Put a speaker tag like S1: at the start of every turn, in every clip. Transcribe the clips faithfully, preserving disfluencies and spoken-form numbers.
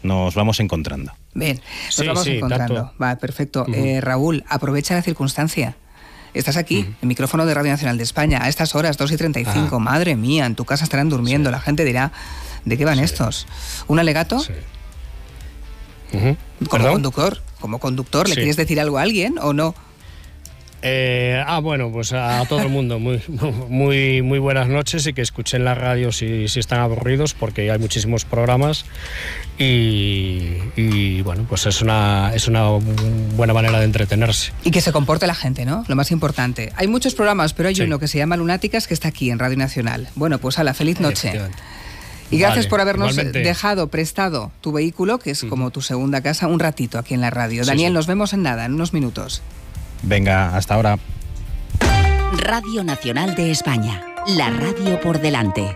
S1: nos vamos encontrando.
S2: Bien, nos
S3: Sí,
S2: vamos
S3: sí,
S2: encontrando.
S3: tanto.
S2: Va, perfecto.
S3: Uh-huh.
S2: Eh, Raúl, aprovecha la circunstancia. Estás aquí,
S3: Uh-huh.
S2: el micrófono de Radio Nacional de España, a estas horas, dos y treinta y cinco.
S3: Ah.
S2: Madre mía, en tu casa estarán durmiendo.
S3: Sí.
S2: La gente dirá, ¿de qué van
S3: Sí.
S2: estos? ¿Un alegato?
S3: Sí. Uh-huh.
S2: Como
S3: ¿Perdón?
S2: conductor, como conductor, ¿le
S3: Sí.
S2: quieres decir algo a alguien o no?
S3: Eh, ah, bueno, pues a todo el mundo, muy, muy, muy buenas noches y que escuchen la radio si, si están aburridos, porque hay muchísimos programas y, y bueno, pues es una, es una buena manera de entretenerse.
S2: Y que se comporte la gente, ¿no? Lo más importante. Hay muchos programas, pero hay
S3: Sí.
S2: uno que se llama Lunáticas que está aquí en Radio Nacional. Bueno, pues a la feliz noche.
S3: Efectivamente.
S2: Y gracias
S3: Vale,
S2: por habernos
S3: igualmente.
S2: dejado prestado tu vehículo, que es
S3: Ujú.
S2: como tu segunda casa, un ratito aquí en la radio.
S3: Sí,
S2: Daniel,
S3: sí.
S2: nos vemos en nada, en unos minutos.
S1: Venga, hasta ahora.
S4: Radio Nacional de España. La radio por delante.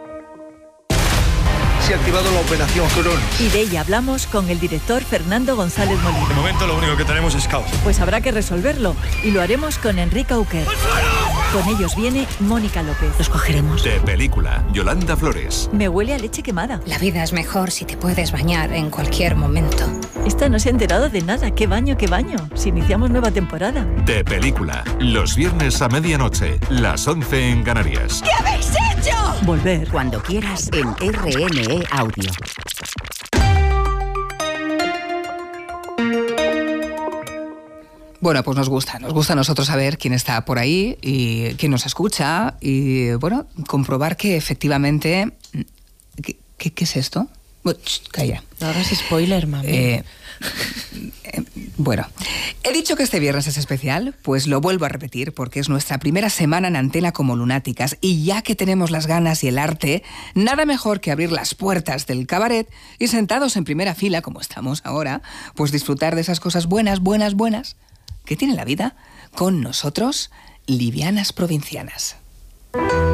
S5: Se ha activado la operación Cron.
S6: Y de ella hablamos con el director Fernando González Molina.
S5: De momento lo único que tenemos es caos.
S6: Pues habrá que resolverlo. Y lo haremos con Enrique Auquer. Con ellos viene Mónica López.
S4: Los cogeremos.
S7: De película, Yolanda Flores.
S6: Me huele a leche quemada.
S8: La vida es mejor si te puedes bañar en cualquier momento.
S6: Esta no se ha enterado de nada. ¿Qué baño, qué baño? Si iniciamos nueva temporada.
S7: De película, los viernes a medianoche, las once en Canarias.
S4: ¿Qué habéis hecho?
S6: Volver.
S4: Cuando quieras en R N E Audio.
S2: Bueno, pues nos gusta, nos gusta a nosotros saber quién está por ahí y quién nos escucha y, bueno, comprobar que efectivamente... ¿Qué, qué, qué es esto? Bueno, ch, calla.
S9: No hagas spoiler, mami.
S2: Eh, eh, bueno, he dicho que este viernes es especial, pues lo vuelvo a repetir porque es nuestra primera semana en antena como Lunáticas y ya que tenemos las ganas y el arte, nada mejor que abrir las puertas del cabaret y sentados en primera fila, como estamos ahora, pues disfrutar de esas cosas buenas, buenas, buenas que tiene la vida con nosotros, livianas provincianas.